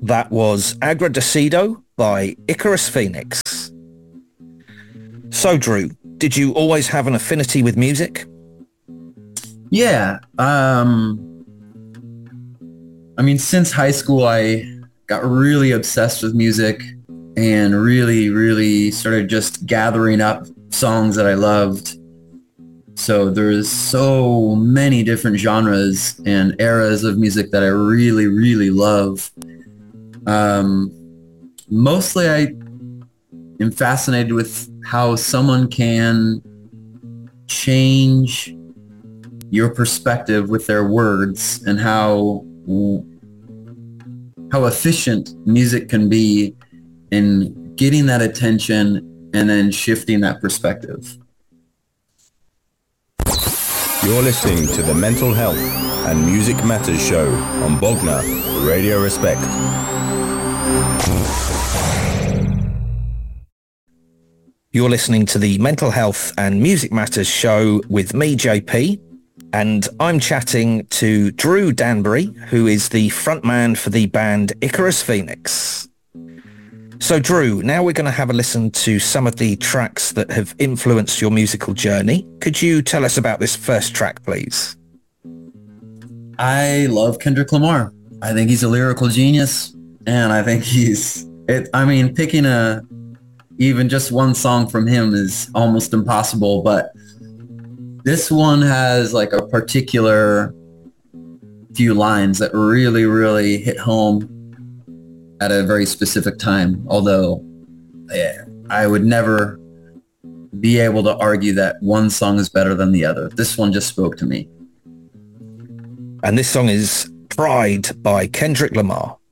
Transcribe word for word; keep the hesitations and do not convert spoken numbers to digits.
That was Agradecido by Icarus Phoenix. So, Drew, did you always have an affinity with music? Yeah. Um, I mean, since high school, I got really obsessed with music and really, really started just gathering up songs that I loved. So there's so many different genres and eras of music that I really, really love. Um, mostly I am fascinated with how someone can change your perspective with their words and how how efficient music can be in getting that attention and then shifting that perspective. You're listening to the Mental Health and Music Matters show on Bogner Radio Respect. You're listening to the Mental Health and Music Matters show with me, J P, and I'm chatting to Drew Danbury, who is the frontman for the band Icarus Phoenix. So Drew, now we're going to have a listen to some of the tracks that have influenced your musical journey. Could you tell us about this first track, please? I love Kendrick Lamar. I think he's a lyrical genius, and I think he's, it, I mean, picking a, even just one song from him is almost impossible, but this one has like a particular few lines that really, really hit home at a very specific time. Although yeah, I would never be able to argue that one song is better than the other. This one just spoke to me. And this song is Pride by Kendrick Lamar.